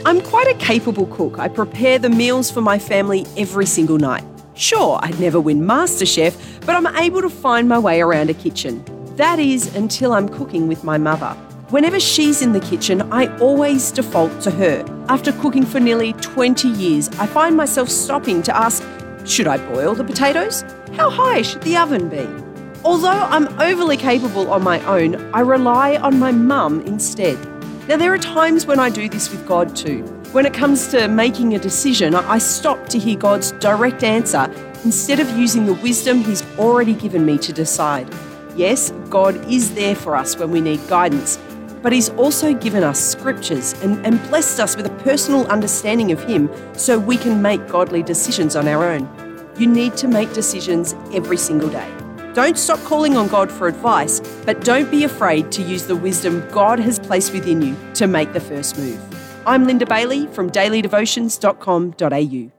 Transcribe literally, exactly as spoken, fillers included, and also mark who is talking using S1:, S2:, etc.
S1: I'm quite a capable cook. I prepare the meals for my family every single night. Sure, I'd never win MasterChef, but I'm able to find my way around a kitchen. That is, until I'm cooking with my mother. Whenever she's in the kitchen, I always default to her. After cooking for nearly twenty years, I find myself stopping to ask, should I boil the potatoes? How high should the oven be? Although I'm overly capable on my own, I rely on my mum instead. Now, there are times when I do this with God too. When it comes to making a decision, I stop to hear God's direct answer instead of using the wisdom He's already given me to decide. Yes, God is there for us when we need guidance, but He's also given us scriptures and, and blessed us with a personal understanding of Him so we can make godly decisions on our own. You need to make decisions every single day. Don't stop calling on God for advice, but don't be afraid to use the wisdom God has placed within you to make the first move. I'm Linda Bailey from daily devotions dot com dot a u.